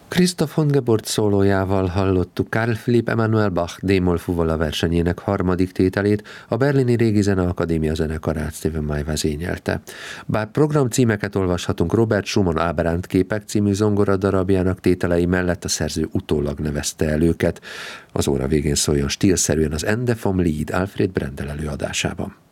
Christoph Hongebort szólójával hallottuk Carl Philipp Emanuel Bach D-moll fuvola versenyének harmadik tételét, a Berlini Régi Zeneakadémia zenekarát Steven May vezényelte. Bár programcímeket olvashatunk Robert Schumann Áberánt képek című zongoradarabjának tételei mellett, a szerző utólag nevezte el őket. Az óra végén szóljon stílszerűen az Ende vom Lied Alfred Brendel előadásában.